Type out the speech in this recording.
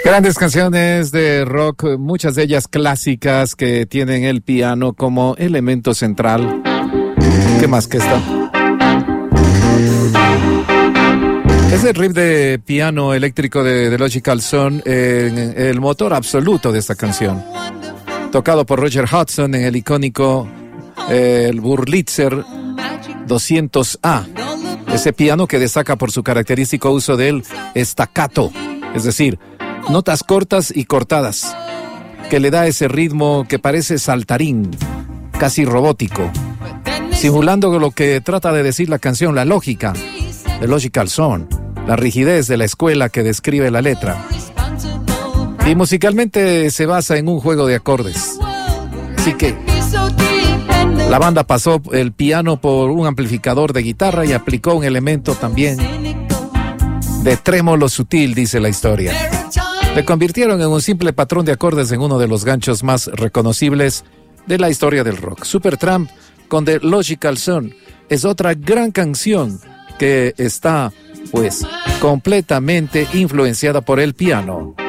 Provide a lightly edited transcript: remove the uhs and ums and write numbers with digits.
Grandes canciones de rock, muchas de ellas clásicas que tienen el piano como elemento central. ¿Qué más que esta? Es el riff de piano eléctrico de Logical Song, el motor absoluto de esta canción. Tocado por Roger Hodgson en el icónico el Wurlitzer 200A. Ese piano que destaca por su característico uso del staccato, es decir, notas cortas y cortadas, que le da ese ritmo que parece saltarín, casi robótico, simulando lo que trata de decir la canción, la lógica de Logical Song, la rigidez de la escuela que describe la letra. Y musicalmente se basa en un juego de acordes. Así que la banda pasó el piano por un amplificador de guitarra y aplicó un elemento también de trémolo sutil, dice la historia. Le convirtieron en un simple patrón de acordes en uno de los ganchos más reconocibles de la historia del rock. Supertramp con The Logical Song es otra gran canción que está, pues, completamente influenciada por el piano.